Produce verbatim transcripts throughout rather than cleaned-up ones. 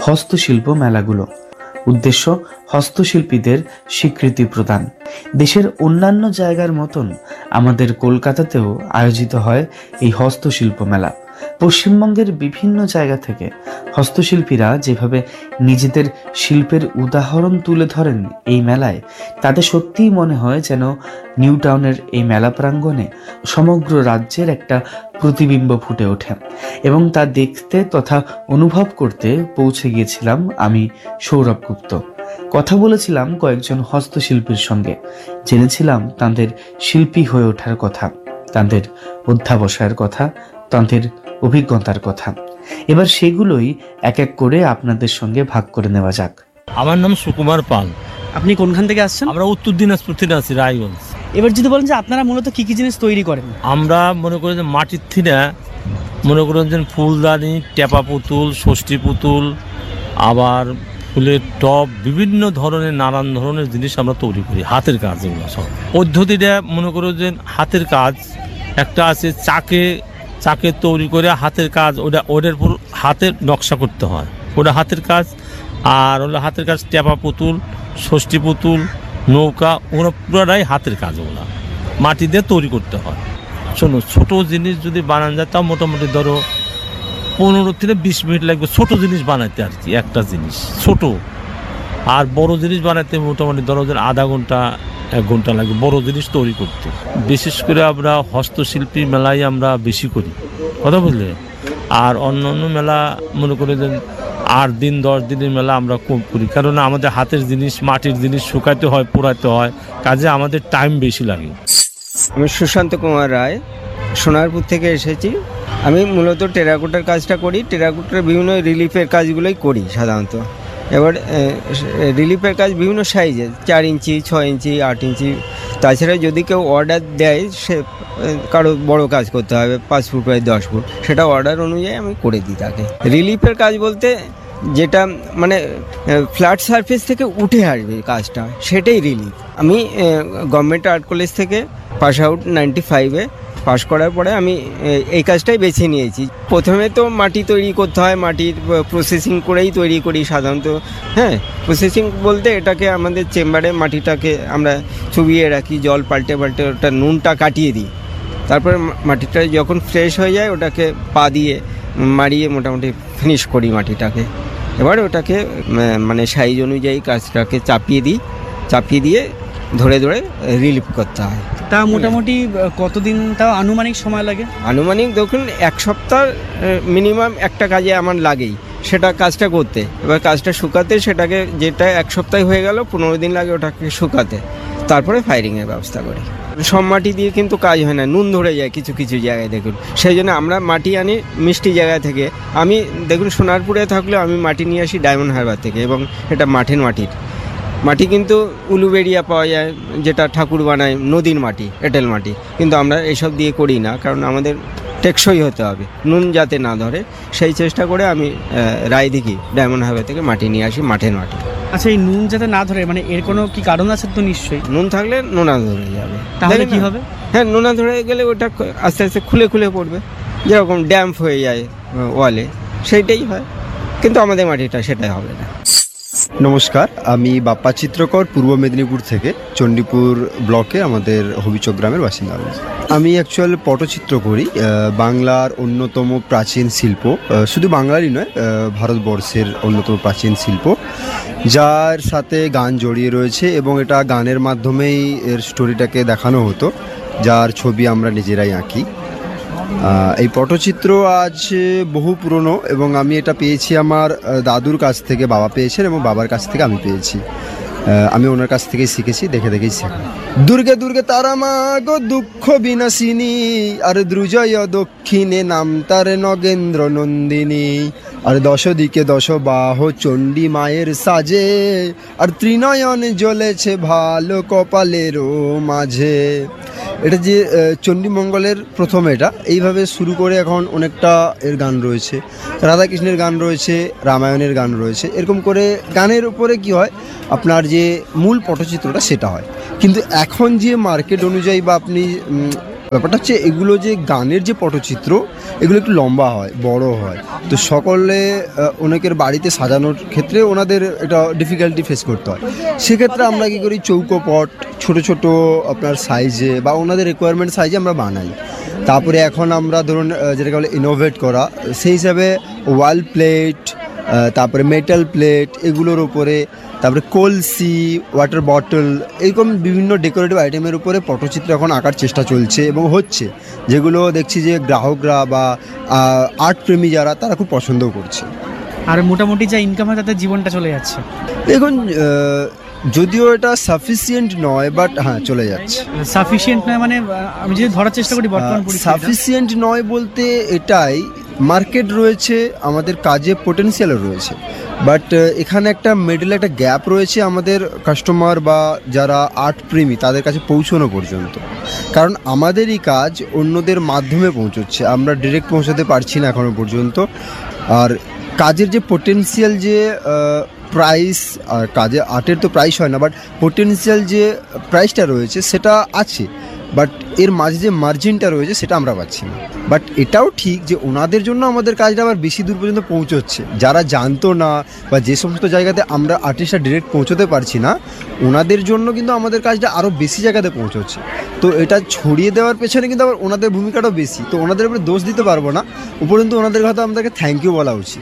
হস্তশিল্প মেলাগুলো। উদ্দেশ্য হস্তশিল্পীদের স্বীকৃতি প্রদান। দেশের অন্যান্য জায়গার মতন আমাদের কলকাতাতেও আয়োজিত হয় এই হস্তশিল্প মেলা। পশ্চিমবঙ্গের বিভিন্ন জায়গা থেকে হস্তশিল্পীরা যেভাবে নিজেদের শিল্পের উদাহরণ তুলে ধরেন এই মেলায়, তাতে সত্যিই মনে হয় যেন নিউ টাউনের এই মেলা প্রাঙ্গণে সমগ্র রাজ্যের একটা প্রতিবিম্ব ফুটে ওঠে। এবং তা দেখতে তথা অনুভব করতে পৌঁছে গিয়েছিলাম আমি, সৌরভ গুপ্ত। কথা বলেছিলাম কয়েকজন হস্তশিল্পীর সঙ্গে, জেনেছিলাম তাদের শিল্পী হয়ে ওঠার কথা, তাদের অধ্যাবসায়ের কথা, তাদের অভিজ্ঞতার কথা। এবার সেগুলোই এক এক করে আপনাদের সঙ্গে ভাগ করে নেওয়া যাক। আমার নাম সুকুমার পাল। আপনি কোনখান থেকে আসছেন? আমরা উত্তর দিনাজপুর থেকে আছি, রায়গঞ্জ। এবার যদি বলেন যে আপনারা মূলত কি কি জিনিস তৈরি করেন? আমরা মনে করি যে মাটির থেকে মনে করেন যে ফুলদানি, টেপা পুতুল, ষষ্ঠী পুতুল, আবার ফুলের টব, বিভিন্ন ধরনের নানান ধরনের জিনিস আমরা তৈরি করি, হাতের কাজ। এগুলো সব পদ্ধতিটা মনে করো যে হাতের কাজ। একটা আছে চাকে চাকে তৈরি করে হাতের কাজ, ওটা ওটার পুরো হাতের নকশা করতে হয়, ওটা হাতের কাজ। আর হলো হাতের কাজ টেপা পুতুল, ষষ্ঠী পুতুল, নৌকা, ওগুলো পুরোটাই হাতের কাজ। ওগুলো মাটি দিয়ে তৈরি করতে হয়। শোনো, ছোটো জিনিস যদি বানানো যায় তাও মোটামুটি ধরো পনেরো থেকে বিশ মিনিট লাগবে ছোটো জিনিস বানাইতে আর কি, একটা জিনিস ছোট। আর বড় জিনিস বানাইতে মোটামুটি ধরো যে আধা ঘন্টা এক ঘন্টা লাগবে বড় জিনিস তৈরি করতে। বিশেষ করে আমরা হস্তশিল্পী মেলায় আমরা বেশি করি, কথা বুঝলে। আর অন্য অন্য মেলা মনে করে যে আট দিন দশ দিনের মেলা আমরা কম করি, কারণ আমাদের হাতের জিনিস, মাটির জিনিস শুকাতে হয়, পোড়াতে হয়, কাজে আমাদের টাইম বেশি লাগে। আমি সুশান্ত কুমার রায়, সোনারপুর থেকে এসেছি। আমি মূলত টেরাকোটার কাজটা করি, টেরাকোটার বিভিন্ন রিলিফের কাজগুলোই করি সাধারণত। এবার রিলিফের কাজ বিভিন্ন সাইজের, চার ইঞ্চি, ছয় ইঞ্চি, আট ইঞ্চি। তাছাড়া যদি কেউ অর্ডার দেয়, সে কারো বড় কাজ করতে হবে পাঁচ ফুট বাই দশ ফুট, সেটা অর্ডার অনুযায়ী আমি করে দিই তাকে। রিলিফের কাজ বলতে যেটা মানে ফ্ল্যাট সারফেস থেকে উঠে আসবে কাজটা, সেটাই রিলিফ। আমি গভর্নমেন্ট আর্ট কলেজ থেকে পাস আউট নাইনটি ফাইভে পাস করার পরে আমি এই কাজটাই বেছে নিয়েছি। প্রথমে তো মাটি তৈরি করতে হয়, মাটির প্রসেসিং করেই তৈরি করি সাধারণত। হ্যাঁ, প্রসেসিং বলতে এটাকে আমাদের চেম্বারে মাটিটাকে আমরা চুবিয়ে রাখি, জল পাল্টে পাল্টে ওটা নুনটা কাটিয়ে দিই। তারপরে মাটিটা যখন ফ্রেশ হয়ে যায় ওটাকে পা দিয়ে মারিয়ে মোটামুটি ফিনিশ করি মাটিটাকে। এবার ওটাকে মানে সাইজ অনুযায়ী কাজটাকে চাপিয়ে দিই, চাপিয়ে দিয়ে ধরে ধরে রিলিফ করতে হয়। তা মোটামুটি কতদিন তাও আনুমানিক সময় লাগে? আনুমানিক দেখুন এক সপ্তাহ মিনিমাম একটা কাজে আমার লাগেই, সেটা কাজটা করতে। এবার কাজটা শুকাতে সেটাকে, যেটা এক সপ্তাহ হয়ে গেল, পনেরো দিন লাগে ওটাকে শুকাতে। তারপরে ফায়ারিংয়ের ব্যবস্থা করি। সব মাটি দিয়ে কিন্তু কাজ হয় না, নুন ধরে যায় কিছু কিছু জায়গায় দেখুন। সেই জন্য আমরা মাটি আনি মিষ্টি জায়গা থেকে। আমি দেখুন সোনারপুরে থাকলেও আমি মাটি নিয়ে আসি ডায়মন্ড হারবার থেকে, এবং এটা মাঠের মাটির মাটি। কিন্তু উলুবেড়িয়া পাওয়া যায়, যেটা ঠাকুর বানায়, নদীর মাটি, এঁটেল মাটি। কিন্তু আমরা এসব দিয়ে করি না, কারণ আমাদের টেকসই হতে হবে, নুন যাতে না ধরে। সেই চেষ্টা করে আমি রায়দিঘি ডায়মন্ড হারবার থেকে মাটি নিয়ে আসি, মাঠের মাটি। আচ্ছা, এই নুন যাতে না ধরে, মানে এর কোনো কি কারণ আছে? তো নিশ্চয়ই নুন থাকলে নোনা ধরে যাবে। তাহলে কি হবে? হ্যাঁ, নোনা ধরে গেলে ওটা আস্তে আস্তে খুলে খুলে পড়বে, যেরকম ড্যাম্প হয়ে যায় ওয়ালে, সেইটাই হয়। কিন্তু আমাদের মাটিটা সেটাই হবে না। নমস্কার, আমি বাপ্পা চিত্রকর, পূর্ব মেদিনীপুর থেকে, চণ্ডীপুর ব্লকে আমাদের হবিচক গ্রামের বাসিন্দা। আমি অ্যাকচুয়াল পটচিত্র করি, বাংলার অন্যতম প্রাচীন শিল্প, শুধু বাংলারই নয় ভারতবর্ষের অন্যতম প্রাচীন শিল্প, যার সাথে গান জড়িয়ে রয়েছে, এবং এটা গানের মাধ্যমেই এর স্টোরিটাকে দেখানো হতো, যার ছবি আমরা নিজেরাই আঁকি। এই পটচিত্র আজ বহু পুরনো, এবং আমি এটা পেয়েছি আমার দাদুর কাছ থেকে, বাবা পেয়েছেন, এবং বাবার কাছ থেকে আমি পেয়েছি। আমি ওনার কাছ থেকেই শিখেছি, দেখে দেখেই শেখা। দুর্গে দুর্গে তারা মা গো দুঃখ বিনাশিনী, আর দ্রুজয় দক্ষিণে নাম তার নগেন্দ্র নন্দিনী, আর দশ দিকে দশ বাহ চণ্ডী মায়ের সাজে, আর ত্রিনয়ন জ্বলেছে ভালো কপালেরও মাঝে। এটা যে চণ্ডীমঙ্গলের প্রথম, এটা এইভাবে শুরু করে এখন অনেকটা এর গান রয়েছে, রাধাকৃষ্ণের গান রয়েছে, রামায়ণের গান রয়েছে। এরকম করে গানের উপরে কি হয়, আপনার যে মূল পটচিত্রটা সেটা হয়। কিন্তু এখন যে মার্কেট অনুযায়ী বা আপনি ব্যাপারটা হচ্ছে এগুলো যে গানের যে পটচিত্র এগুলো একটু লম্বা হয়, বড় হয়, তো সকলে আহ, অনেকের বাড়িতে সাজানোর ক্ষেত্রে ওনাদের এটা ডিফিকাল্টি ফেস করতে হয়। সেক্ষেত্রে আমরা কী করি, চৌকোপট ছোট ছোট আপনার সাইজে বা ওনাদের রিকোয়ারমেন্ট সাইজে আমরা বানাই। তারপরে এখন আমরা ধরুন আহ, যেটাকে বলে ইনোভেট করা, সেই হিসাবে ওয়াল প্লেট, তারপরে মেটাল প্লেট, এগুলোর উপরে তারপরে কলসি, ওয়াটার বটল, এরকম বিভিন্ন ডেকোরেটিভ আইটেমের উপরে পটচিত্র এখন আঁকার চেষ্টা চলছে এবং হচ্ছে, যেগুলো দেখছি যে গ্রাহকরা বা আর্ট প্রেমী যারা তারা খুব পছন্দও করছে। আর মোটামুটি যা ইনকাম হয় তাতে জীবনটা চলে যাচ্ছে। দেখুন আহ, যদিও এটা সাফিসিয়েন্ট নয়, বাট হ্যাঁ চলে যাচ্ছে। সাফিসিয়েন্ট নয় মানে আহ, আমি যদি ধরার চেষ্টা করি বর্তমান পরিস্থিতিটা, সাফিসিয়েন্ট নয় বলতে এটাই, মার্কেট রয়েছে, আমাদের কাজে পোটেনশিয়ালও রয়েছে, বাট এখানে একটা মিডলে একটা গ্যাপ রয়েছে আমাদের কাস্টমার বা যারা আর্ট প্রেমী তাদের কাছে পৌঁছানো পর্যন্ত। কারণ আমাদেরই কাজ অন্যদের মাধ্যমে পৌঁছচ্ছে, আমরা ডিরেক্ট পৌঁছাতে পারছি না এখনো পর্যন্ত। আর কাজের যে পোটেনশিয়াল, যে প্রাইস, আর কাজে আর্টের তো প্রাইস হয় না, বাট পোটেনশিয়াল যে প্রাইসটা রয়েছে সেটা আছে, বাট এর মাঝে যে মার্জিনটা রয়েছে সেটা আমরা পাচ্ছি না। বাট এটাও ঠিক যে ওনাদের জন্য আমাদের কাজটা আবার বেশি দূর পর্যন্ত পৌঁছচ্ছে, যারা জানতো না বা যে সমস্ত জায়গাতে আমরা আর্টিস্টরা ডিরেক্ট পৌঁছতে পারছি না, ওনাদের জন্য কিন্তু আমাদের কাজটা আরও বেশি জায়গাতে পৌঁছচ্ছে। তো এটা ছড়িয়ে দেওয়ার পেছনে কিন্তু আবার ওনাদের ভূমিকাটাও বেশি, তো ওনাদের উপরে দোষ দিতে পারবো না, উপরন্তু ওনাদের কথা আমাদেরকে থ্যাংক ইউ বলা উচিত।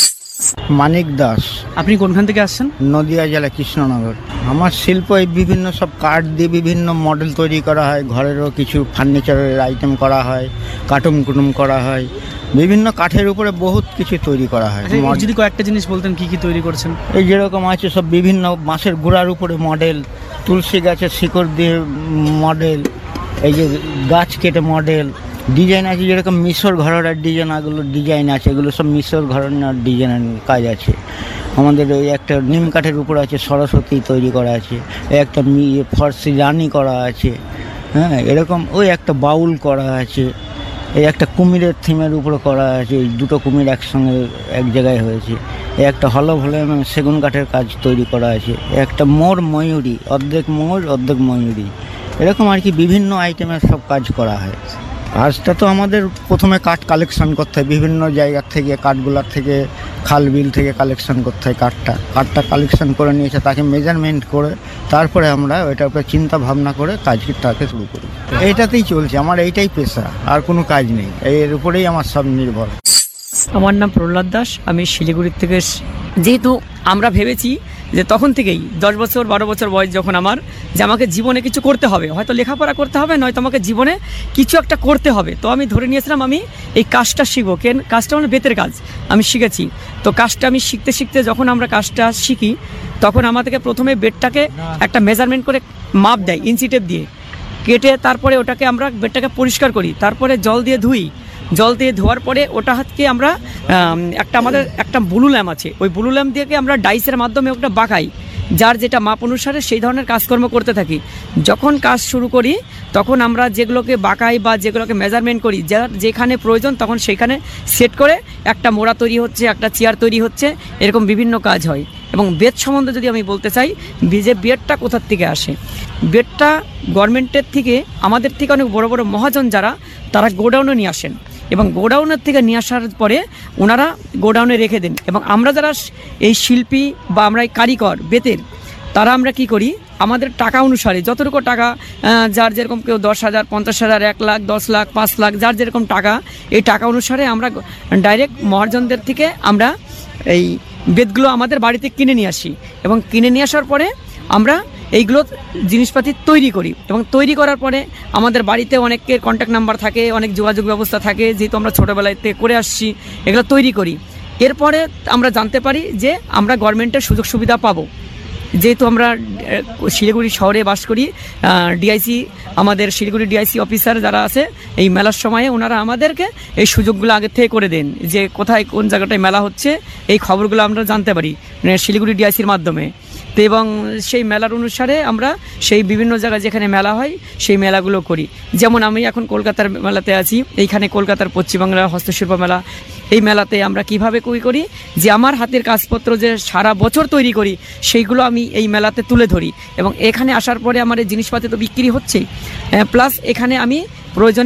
মানিক দাস, আপনি কোনখান থেকে আসছেন? নদিয়া জেলা কৃষ্ণনগর। আমার শিল্প এই বিভিন্ন সব কাঠ দিয়ে বিভিন্ন মডেল তৈরি করা হয়, ঘরেরও কিছু ফার্নিচারের আইটেম করা হয়, কার্টুন কুটুম করা হয়, বিভিন্ন কাঠের উপরে বহুত কিছু তৈরি করা হয়। আচ্ছা, এই যদি কয়েকটা জিনিস বলতেন কি কি তৈরি করছেন? এই যেরকম আছে সব বিভিন্ন বাঁশের গুঁড়ার উপরে মডেল, তুলসী গাছের শিকড় দিয়ে মডেল, এই যে গাছ কেটে মডেল, ডিজাইন আছে যেরকম মিশর ঘরানার ডিজাইন, এগুলো ডিজাইন আছে, এগুলো সব মিশর ঘরানার ডিজাইনের কাজ আছে। আমাদের ওই একটা নিম কাঠের উপর আছে সরস্বতী তৈরি করা আছে, এই একটা ফর্সি রানি করা আছে, হ্যাঁ এরকম ওই একটা বাউল করা আছে, এই একটা কুমিরের থিমের উপরে করা আছে, এই দুটো কুমির একসঙ্গে এক জায়গায় হয়েছে, এই একটা হলো হলে সেগুন কাঠের কাজ তৈরি করা আছে, একটা মোর ময়ূরী, অর্ধেক মোর অর্ধেক ময়ূরী, এরকম আর কি বিভিন্ন আইটেমের সব কাজ করা হয়। কাজটা তো আমাদের প্রথমে কাঠ কালেকশন করতে হয়, বিভিন্ন জায়গার থেকে কাঠগুলার থেকে, খাল বিল থেকে কালেকশন করতে হয় কাঠটা। কাঠটা কালেকশন করে নিয়েছে, তাকে মেজারমেন্ট করে তারপরে আমরা ওইটার উপরে চিন্তা ভাবনা করে কাজটাকে শুরু করি। এইটাতেই চলছে আমার, এইটাই পেশা, আর কোনো কাজ নেই, এর উপরেই আমার সব নির্ভর। আমার নাম প্রহ্লাদ দাস, আমি শিলিগুড়ির থেকে এসেছি। যেহেতু আমরা ভেবেছি যে তখন থেকেই দশ বছর বারো বছর বয়স যখন আমার, যে আমাকে জীবনে কিছু করতে হবে, হয়তো লেখাপড়া করতে হবে, নয়তো আমাকে জীবনে কিছু একটা করতে হবে, তো আমি ধরে নিয়েছিলাম আমি এই কাজটা শিখবো। কেন কাজটা মানে বেতের কাজ আমি শিখেছি, তো কাজটা আমি শিখতে শিখতে যখন আমরা কাজটা শিখি তখন আমাদেরকে প্রথমে বেডটাকে একটা মেজারমেন্ট করে মাপ দেয় ইঞ্চি টেপ দিয়ে কেটে, তারপরে ওটাকে আমরা বেডটাকে পরিষ্কার করি, তারপরে জল দিয়ে ধুই, জল দিয়ে ধোয়ার পরে ওটা হাতকে আমরা একটা আমাদের একটা ব্লু ল্যাম্প আছে, ওই ব্লু ল্যাম্প দিয়ে আমরা ডাইসের মাধ্যমে ওটা বাঁকাই, যার যেটা মাপ অনুসারে সেই ধরনের কাজকর্ম করতে থাকি। যখন কাজ শুরু করি তখন আমরা যেগুলোকে বাঁকাই বা যেগুলোকে মেজারমেন্ট করি, যার যেখানে প্রয়োজন তখন সেইখানে সেট করে একটা মোড়া তৈরি হচ্ছে, একটা চেয়ার তৈরি হচ্ছে, এরকম বিভিন্ন কাজ হয়। এবং বেড সম্বন্ধে যদি আমি বলতে চাই, যে বেডটা কোথার থেকে আসে, বেডটা গভর্নমেন্টের থেকে, আমাদের থেকে অনেক বড় বড় মহাজন যারা, তারা গোডাউনে নিয়ে আসেন এবং গোডাউনের থেকে নিয়ে আসার পরে ওনারা গোডাউনে রেখে দেন, এবং আমরা যারা এই শিল্পী বা আমরা এই কারিগর বেতের, তারা আমরা কি করি, আমাদের টাকা অনুসারে যতটুকু টাকা, যার যেরকম কেউ দশ হাজার পঞ্চাশ হাজার এক লাখ দশ লাখ পাঁচ লাখ যার যেরকম টাকা, এই টাকা অনুসারে আমরা ডাইরেক্ট মহাজনদের থেকে আমরা এই বেতগুলো আমাদের বাড়িতে কিনে নিয়ে আসি, এবং কিনে নিয়ে আসার পরে আমরা এইগুলো জিনিসপাতি তৈরি করি, এবং তৈরি করার পরে আমাদের বাড়িতে অনেকের কন্ট্যাক্ট নাম্বার থাকে, অনেক যোগাযোগ ব্যবস্থা থাকে, যেহেতু আমরা ছোটোবেলায় থেকে করে আসছি, এগুলো তৈরি করি। এরপরে আমরা জানতে পারি যে আমরা গভর্নমেন্টের সুযোগ সুবিধা পাবো, যেহেতু আমরা শিলিগুড়ি শহরে বাস করি। ডিআইসি, আমাদের শিলিগুড়ি ডিআইসি অফিসার যারা আছে, এই মেলার সময়ে ওনারা আমাদেরকে এই সুযোগগুলো আগে থেকে করে দেন, যে কোথায় কোন জায়গাটায় মেলা হচ্ছে এই খবরগুলো আমরা জানতে পারি শিলিগুড়ি ডিআইসির মাধ্যমে। তো এবং সেই মেলার অনুসারে আমরা সেই বিভিন্ন জায়গায় যেখানে মেলা হয় সেই মেলাগুলো করি। যেমন আমি এখন কলকাতার মেলাতে আছি, এইখানে কলকাতার পশ্চিমবাংলার হস্তশিল্প মেলা, এই মেলাতে আমরা কিভাবে কই করি, যে আমার হাতের কাজপত্র যে সারা বছর তৈরি করি সেইগুলো আমি এই মেলাতে তুলে ধরি, এবং এখানে আসার পরে আমার এই জিনিসপাতি তো বিক্রি হচ্ছেই, প্লাস এখানে আমি প্রয়োজনে